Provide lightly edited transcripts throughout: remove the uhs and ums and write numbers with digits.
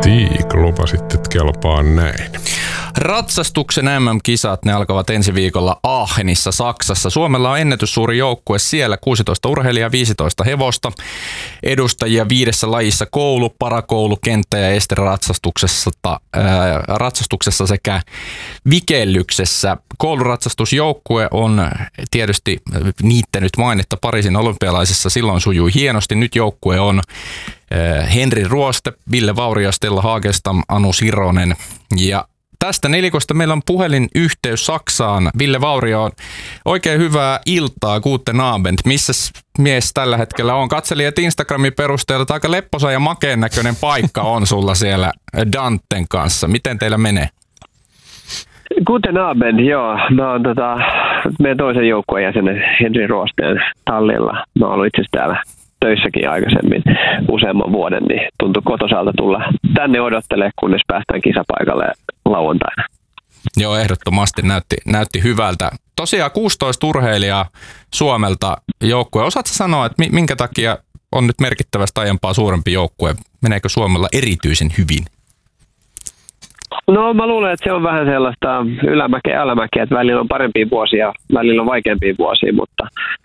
Siik, lupasit, että kelpaa näin. Ratsastuksen MM-kisat, ne alkavat ensi viikolla Aachenissa, Saksassa. Suomella on ennätyssuuri joukkue siellä, 16 urheilijaa, 15 hevosta. Edustajia 5 lajissa: koulu, parakoulu, kenttä ja esteratsastuksessa sekä vikellyksessä. Kouluratsastusjoukkue on tietysti niittänyt mainetta Pariisin olympialaisissa. Silloin sujui hienosti. Nyt joukkue on Henri Ruoste, Ville Vaurio, Stella Hagelstam, Anu Sironen. Ja tästä nelikosta meillä on puhelinyhteys Saksaan. Ville Vaurio, oikein hyvää iltaa, guten Abend. Missäs mies tällä hetkellä on? Katselin, että Instagramin perusteella aika lepposa ja makeen näköinen paikka on sulla siellä Danten kanssa. Miten teillä menee? Guten Abend, joo. Mä oon meidän toisen joukkueen jäsenen Henri Ruosteen tallilla. Mä oon ollut itse asiassa täällä töissäkin aikaisemmin useamman vuoden, niin tuntui kotosalta tulla tänne odottelemaan, kunnes päästään kisapaikalle lauantaina. Joo, ehdottomasti näytti hyvältä. Tosiaan 16 urheilijaa Suomelta joukkue. Osaatko sanoa, että minkä takia on nyt merkittävästi aiempaa suurempi joukkue? Meneekö Suomella erityisen hyvin? No mä luulen, että se on vähän sellaista ylämäkeä ja alamäkeä, että välillä on parempia vuosia, välillä on vaikeampia vuosia, mutta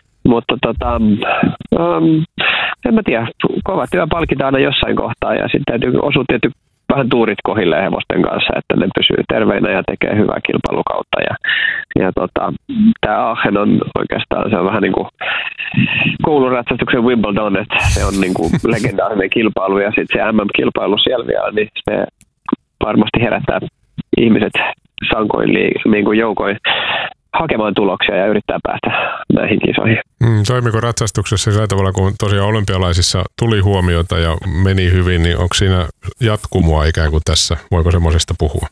en mä tiedä, kova työ palkitaan aina jossain kohtaa ja sitten täytyy osua tietysti vähän tuurit kohilleen hevosten kanssa, että ne pysyy terveinä ja tekee hyvää kilpailukautta. Ja tämä Aachen on oikeastaan, se on vähän niin kuin kouluratsastuksen Wimbledon, että se on niin kuin legendaarinen kilpailu ja sitten se MM-kilpailu siellä vielä, niin se varmasti herättää ihmiset sankoin niin kuin joukoin hakemaan tuloksia ja yrittää päästä näihin kisoihin. Toimiko ratsastuksessa sillä tavalla, kun tosiaan olympialaisissa tuli huomiota ja meni hyvin, niin onko siinä jatkumoa ikään kuin tässä? Voiko semmoisesta puhua?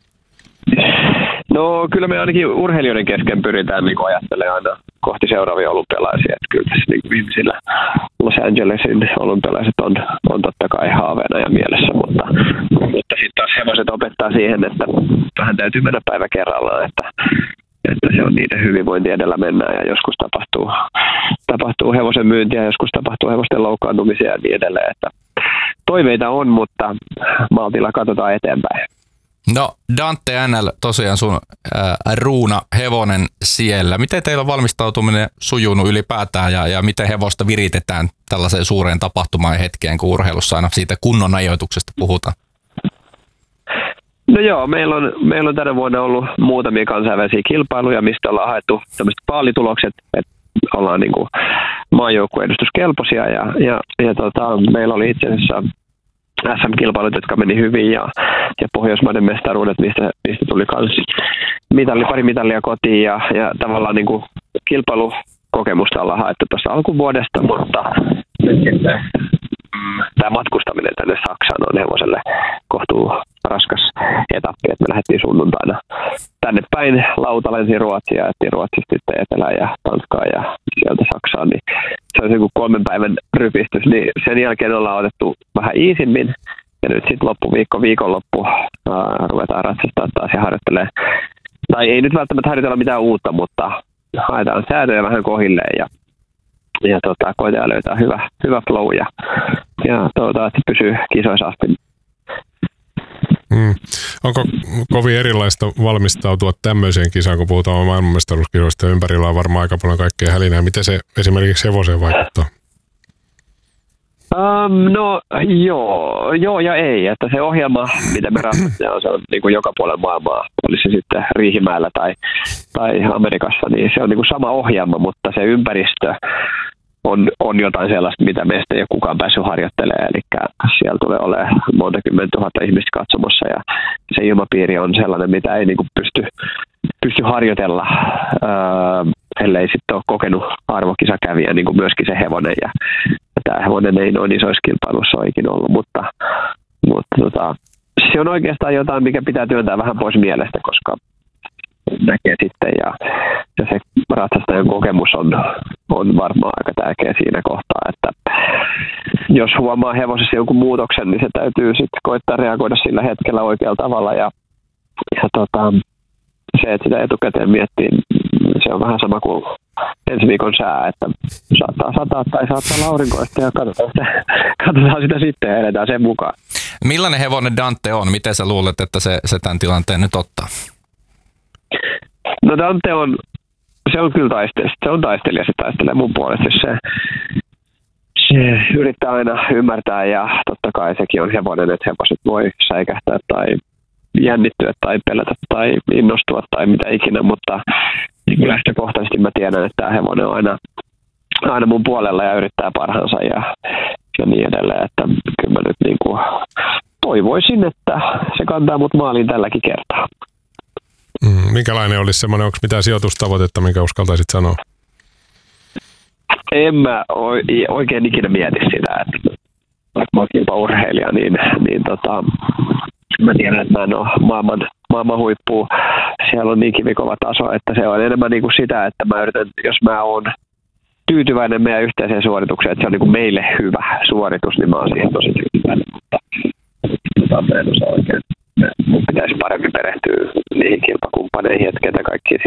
No kyllä me ainakin urheilijoiden kesken pyritään niin ajattelemaan aina kohti seuraavia olympialaisia. Että kyllä tässä niin viimeisillä Los Angelesin olympialaiset on totta kai haaveena ja mielessä, mutta sitten taas hevoset opettaa siihen, että vähän täytyy mennä päivä kerrallaan, että se on niiden hyvinvointi edellä mennään ja joskus tapahtuu hevosen myyntiä, joskus tapahtuu hevosten loukkaantumisia ja niin edelleen. Että toiveita on, mutta maltilla katsotaan eteenpäin. No Dante NL, tosiaan sun ruuna hevonen siellä. Miten teillä on valmistautuminen sujunut ylipäätään ja miten hevosta viritetään tällaiseen suureen tapahtumaan ja hetkeen, kun urheilussa aina siitä kunnon ajoituksesta puhutaan? No joo, meillä on tänä vuonna ollut muutamia kansainvälisiä kilpailuja, mistä ollaan haettu tämmöiset paalitulokset, että ollaan niin kuin maajoukkueedustuskelpoisia ja meillä oli itse asiassa SM-kilpailut, jotka meni hyvin ja Pohjoismaiden mestaruudet, mistä tuli pari mitalia kotiin ja tavallaan niin kuin kilpailukokemusta ollaan haettu tuossa alkuvuodesta, mutta tämä matkustaminen tänne Saksaan on hevoselle kohtuu raskas etappi, että me lähdettiin sunnuntaina tänne päin lauta lensi Ruotsia, että Ruotsista sitten Etelään ja Tanskaan ja sieltä Saksaan, niin se on joku 3 päivän rypistys, niin sen jälkeen ollaan otettu vähän iisimmin ja nyt sitten viikonloppu ruvetaan ratsastaa taas ja harjoittelee, tai ei nyt välttämättä harjoitella mitään uutta, mutta haetaan säätöjä vähän kohilleen ja koitetaan löytää hyvä flow ja toivottavasti pysyy kisoissa asti. Onko kovin erilaista valmistautua tämmöiseen kisaan, kun puhutaan maailmanmestaruuskisoista ja ympärillä on varmaan aika paljon kaikkea hälinää. Miten se esimerkiksi hevoseen vaikuttaa? No joo ja ei, että se ohjelma, mitä me ratsastetaan, se on niin kuin joka puolella maailmaa, olisi se sitten Riihimäellä tai Amerikassa, niin se on niin kuin sama ohjelma, mutta se ympäristö on jotain sellaista, mitä meistä ei ole kukaan päässyt harjoittelemaan, eli siellä tulee olemaan monta kymmentä tuhatta ihmistä katsomassa ja se ilmapiiri on sellainen, mitä ei niin kuin pysty harjoitella, ellei sitten ole kokenut arvokisakävijä, niin kuin myöskin se hevonen ja tämä hevonen ei noin isoissa kilpailuissa ole ikinä ollut, mutta se on oikeastaan jotain, mikä pitää työntää vähän pois mielestä, koska näkee sitten ja se ratsastajan kokemus on varmaan aika tärkeä siinä kohtaa, että jos huomaa hevosessa jonkun muutoksen, niin se täytyy sitten koittaa reagoida sillä hetkellä oikealla tavalla ja se, että sitä etukäteen miettii, se on vähän sama kuin ensi viikon sää, että saattaa sataa tai saattaa aurinkoista ja katsotaan sitä sitten ja edetään sen mukaan. Millainen hevonen Dante on? Miten sä luulet, että se tämän tilanteen nyt ottaa? No Dante se on kyllä taistelija. Se on taistelija, se taistelee mun puolesta. Se yrittää aina ymmärtää ja totta kai sekin on hevonen, että hevoset voi säikähtää tai jännittyä tai pelätä tai innostua tai mitä ikinä, mutta lähtökohtaisesti mä tiedän, että tämä hevonen on aina mun puolella ja yrittää parhaansa ja niin edelleen, että kyllä mä nyt niin kuin toivoisin, että se kantaa mut maaliin tälläkin kertaa. Minkälainen olisi semmoinen, onko mitään sijoitustavoitetta, minkä uskaltaisit sanoa? En mä oikein ikinä mieti sitä, että vaikka mä oon kilpaurheilija, niin mä tiedän, että mä en ole maailman huippua. Siellä on niin kivikova taso, että se on enemmän niin kuin sitä, että mä yritän, jos mä oon tyytyväinen meidän yhteiseen suoritukseen, että se on niin kuin meille hyvä suoritus, niin mä oon siihen tosi tyytyväinen, mutta mä en osaa oikein. Mun pitäisi paremmin perehtyä niihin kilpakumppaneihin, että ketä kaikki